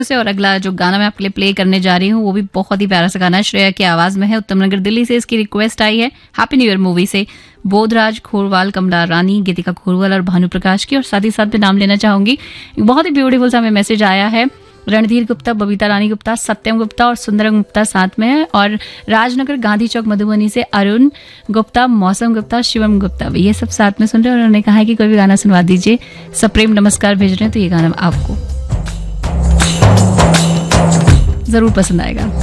से। और अगला जो गाना मैं आपके लिए प्ले करने जा रही हूँ वो भी बहुत ही प्यारा सा गाना है, श्रेया की आवाज में है। उत्तम नगर दिल्ली से इसकी रिक्वेस्ट आई है हैप्पी न्यू ईयर मूवी से बोधराज खोरवाल, कमला रानी, गीतिका खोरवाल और भानु प्रकाश की। और साथ ही साथ मैं नाम लेना चाहूंगी, बहुत ही ब्यूटीफुल सा हमें मैसेज आया है। रणधीर गुप्ता, बबीता रानी गुप्ता, सत्यम गुप्ता और सुंदरम गुप्ता साथ में है। और राजनगर गांधी चौक मधुबनी से अरुण गुप्ता, मौसम गुप्ता, शिवम गुप्ता भी ये सब साथ में सुन रहे हैं। उन्होंने कहा है कि कोई भी गाना सुनवा दीजिए, सप्रेम नमस्कार भेज रहे हैं, तो ये गाना आपको जरूर पसंद आएगा।